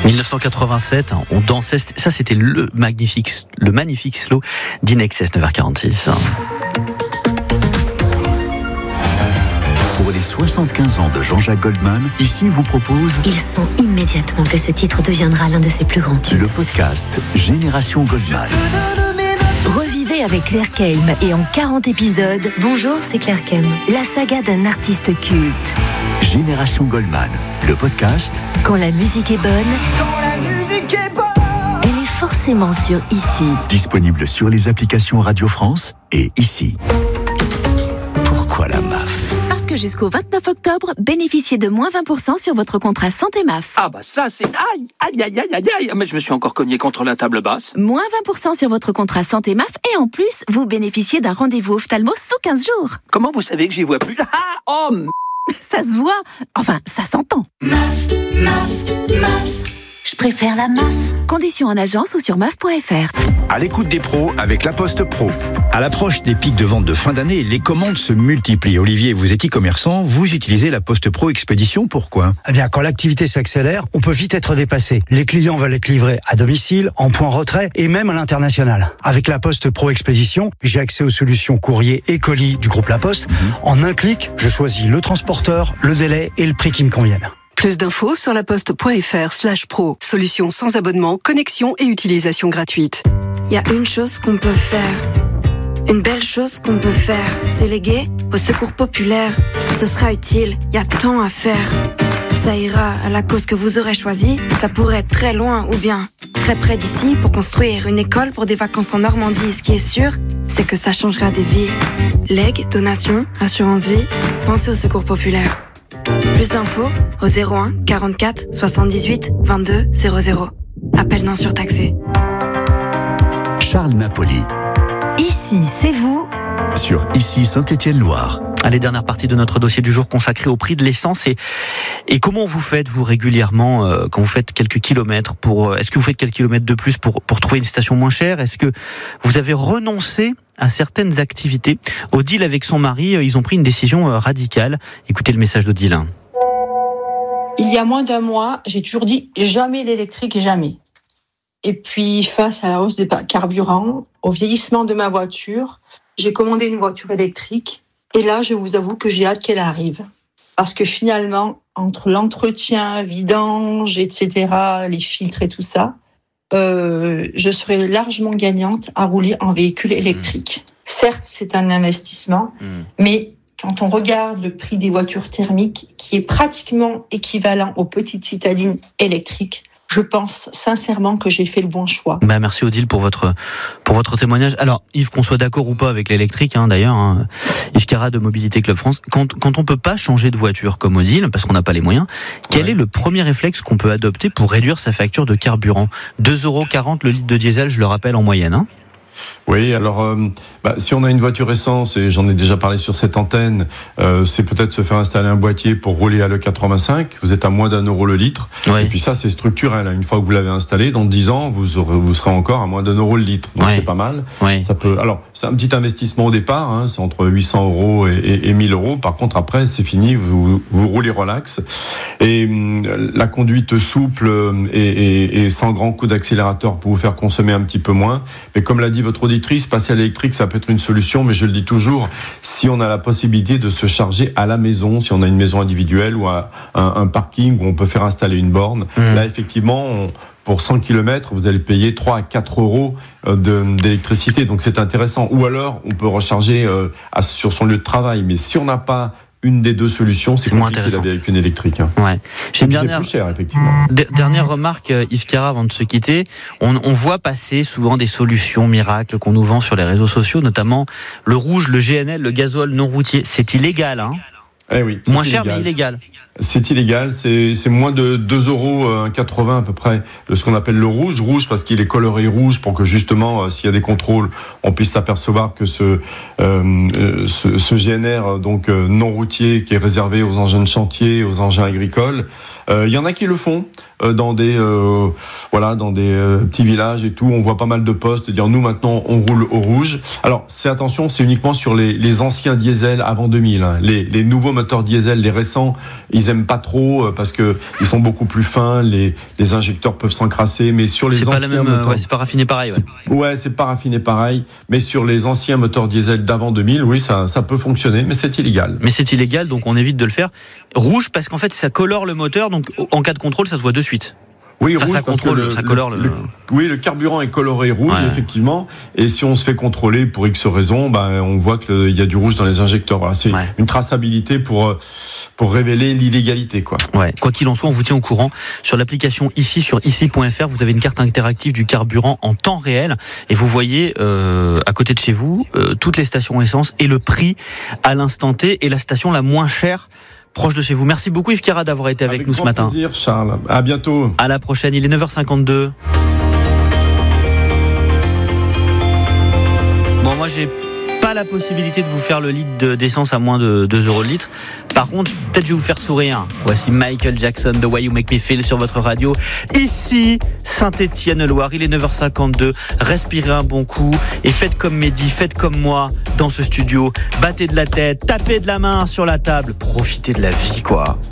1987, on dansait, ça c'était le magnifique slow d'Inexcess, 9h46. Pour les 75 ans de Jean-Jacques Goldman, ici vous propose... Il sent immédiatement que ce titre deviendra l'un de ses plus grands tubes. Le podcast Génération Goldman. Revivez avec Claire Keim et en 40 épisodes. Bonjour, c'est Claire Keim. La saga d'un artiste culte. Génération Goldman, le podcast. Quand la musique est bonne. Quand la musique est bonne. Elle est forcément sur Ici. Disponible sur les applications Radio France et Ici. Pourquoi la MAF ? Parce que jusqu'au 29 octobre, bénéficiez de moins 20% sur votre contrat santé MAF. Ah bah ça c'est... Aïe, mais je me suis encore cogné contre la table basse. Moins 20% sur votre contrat santé MAF et en plus, vous bénéficiez d'un rendez-vous ophtalmo sous 15 jours. Comment vous savez que j'y vois plus? Ça se voit, enfin ça s'entend. MAF. Je préfère la MAF. Conditions en agence ou sur MAF.fr. À l'écoute des pros avec La Poste Pro. À l'approche des pics de vente de fin d'année, les commandes se multiplient. Olivier, vous êtes e-commerçant, vous utilisez La Poste Pro Expédition, pourquoi ? Eh bien, quand l'activité s'accélère, on peut vite être dépassé. Les clients veulent être livrés à domicile, en point retrait et même à l'international. Avec La Poste Pro Expédition, j'ai accès aux solutions courrier et colis du groupe La Poste. En un clic, je choisis le transporteur, le délai et le prix qui me conviennent. Plus d'infos sur laposte.fr/pro. Solution sans abonnement, connexion et utilisation gratuite. Il y a une chose qu'on peut faire. Une belle chose qu'on peut faire. C'est léguer au secours populaire. Ce sera utile, il y a tant à faire. Ça ira à la cause que vous aurez choisie. Ça pourrait être très loin ou bien très près d'ici pour construire une école pour des vacances en Normandie. Ce qui est sûr, c'est que ça changera des vies. Legs, donations, assurance vie, pensez au secours populaire. Plus d'infos au 01 44 78 22 00. Appel non surtaxé. Charles Napoli. Ici, c'est vous. Sur Ici Saint-Étienne-Loire. Allez, dernière partie de notre dossier du jour consacré au prix de l'essence et comment vous faites, vous, régulièrement, quand vous faites quelques kilomètres est-ce que vous faites quelques kilomètres de plus pour trouver une station moins chère? Est-ce que vous avez renoncé à certaines activités? Odile, avec son mari, ils ont pris une décision radicale. Écoutez le message d'Odile. Il y a moins d'un mois, j'ai toujours dit jamais l'électrique, jamais. Et puis, face à la hausse des carburants, au vieillissement de ma voiture, j'ai commandé une voiture électrique. Et là, je vous avoue que j'ai hâte qu'elle arrive. Parce que finalement, entre l'entretien, vidange, etc., les filtres et tout ça, je serai largement gagnante à rouler en véhicule électrique. Certes, c'est un investissement, mais quand on regarde le prix des voitures thermiques, qui est pratiquement équivalent aux petites citadines électriques, je pense sincèrement que j'ai fait le bon choix. Merci Odile pour votre témoignage. Alors Yves, qu'on soit d'accord ou pas avec l'électrique, d'ailleurs, Yves Cara de Mobilité Club France, quand on peut pas changer de voiture comme Odile, parce qu'on n'a pas les moyens, quel est le premier réflexe qu'on peut adopter pour réduire sa facture de carburant? 2,40€ le litre de diesel, je le rappelle, en moyenne. Oui, alors si on a une voiture essence, et j'en ai déjà parlé sur cette antenne, c'est peut-être se faire installer un boîtier pour rouler à l'E85. Vous êtes à moins d'€1 le litre. Oui. Et puis ça, c'est structurel. Une fois que vous l'avez installé, dans 10 ans, vous serez encore à moins d'€1 le litre. Donc c'est pas mal. Oui. Ça peut. Alors c'est un petit investissement au départ. C'est entre 800€ et 1000€. Par contre, après, c'est fini. Vous roulez relax. Et la conduite souple et sans grand coup d'accélérateur pour vous faire consommer un petit peu moins. Mais comme l'a dit votre auditrice, passer à l'électrique, ça peut être une solution, mais je le dis toujours, si on a la possibilité de se charger à la maison, si on a une maison individuelle ou un parking où on peut faire installer une borne, là effectivement, pour 100 km, vous allez payer 3 à 4€ d'électricité, donc c'est intéressant. Ou alors, on peut recharger sur son lieu de travail, mais si on n'a pas une des deux solutions, c'est compliqué d'aller avec une électrique. Ouais. C'est plus cher, effectivement. Dernière remarque, Yves Cara, avant de se quitter. On voit passer souvent des solutions miracles qu'on nous vend sur les réseaux sociaux, notamment le rouge, le GNL, le gasoil non routier. C'est illégal, Eh oui, moins cher, mais illégal. C'est illégal, c'est moins de 2,80€ à peu près de ce qu'on appelle le rouge. Rouge parce qu'il est coloré rouge pour que justement, s'il y a des contrôles, on puisse s'apercevoir que ce GNR donc non routier qui est réservé aux engins de chantier, aux engins agricoles. Il y en a qui le font dans des petits villages et tout. On voit pas mal de postes dire nous maintenant on roule au rouge. Alors c'est uniquement sur les anciens diesels avant 2000. Les nouveaux moteurs diesel, les récents, ils ils aiment pas trop parce que ils sont beaucoup plus fins, les injecteurs peuvent s'encrasser, mais sur les anciens moteurs, c'est pas raffiné pareil. C'est pas raffiné pareil, mais sur les anciens moteurs diesel d'avant 2000, oui, ça peut fonctionner, mais c'est illégal. Mais c'est illégal, donc on évite de le faire. Rouge parce qu'en fait ça colore le moteur, donc en cas de contrôle ça se voit de suite. Oui, enfin, rouge, ça contrôle, ça colore oui, le carburant est coloré rouge, effectivement. Et si on se fait contrôler pour X raison, on voit qu'il y a du rouge dans les injecteurs. Voilà, c'est une traçabilité pour révéler l'illégalité, quoi. Ouais. Quoi qu'il en soit, on vous tient au courant sur l'application ici, sur ici.fr. Vous avez une carte interactive du carburant en temps réel et vous voyez à côté de chez vous toutes les stations essence et le prix à l'instant T et la station la moins chère proche de chez vous. Merci beaucoup Yves Queyrat d'avoir été avec nous ce matin. Avec plaisir, Charles. À bientôt. À la prochaine. Il est 9h52. Bon, moi j'ai pas la possibilité de vous faire le litre d'essence à moins de 2 € le litre. Par contre, peut-être je vais vous faire sourire. Voici Michael Jackson, The Way You Make Me Feel sur votre radio. Ici, Saint-Étienne-Loire, il est 9h52. Respirez un bon coup et faites comme Mehdi, faites comme moi dans ce studio. Battez de la tête, tapez de la main sur la table. Profitez de la vie, quoi.